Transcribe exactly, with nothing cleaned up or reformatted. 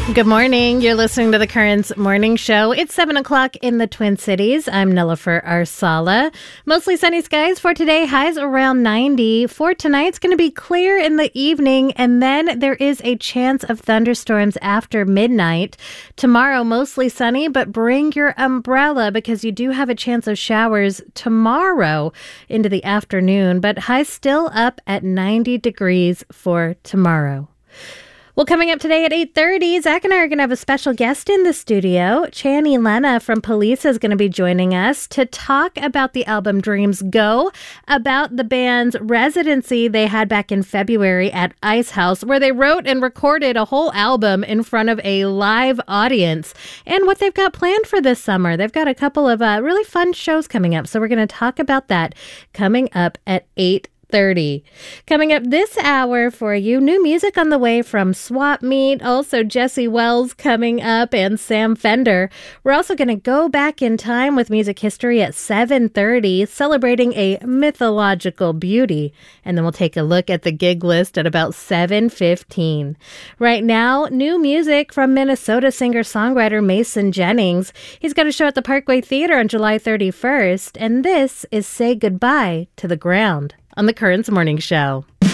Good morning. You're listening to the Currents Morning Show. It's seven o'clock in the Twin Cities. I'm Nilofer Arsala. Mostly sunny skies for today. Highs around ninety. For tonight, it's going to be clear in the evening, and then there is a chance of thunderstorms after midnight. Tomorrow, mostly sunny, but bring your umbrella because you do have a chance of showers tomorrow into the afternoon, but highs still up at ninety degrees for tomorrow. Well, coming up today at eight thirty, Zach and I are going to have a special guest in the studio. Channy Lena from Police is going to be joining us to talk about the album Dreams Go, about the band's residency they had back in February at Ice House, where they wrote and recorded a whole album in front of a live audience, and what they've got planned for this summer. They've got a couple of uh, really fun shows coming up, so we're going to talk about that coming up at eight thirty. Coming up this hour for you, new music on the way from Swap Meet, also Jesse Wells coming up, and Sam Fender. We're also going to go back in time with music history at seven thirty, celebrating a mythological beauty, and then we'll take a look at the gig list at about seven fifteen. Right now, new music from Minnesota singer-songwriter Mason Jennings. He's got a show at the Parkway Theater on July thirty-first, and this is Say Goodbye to the Ground on the Currents Morning Show.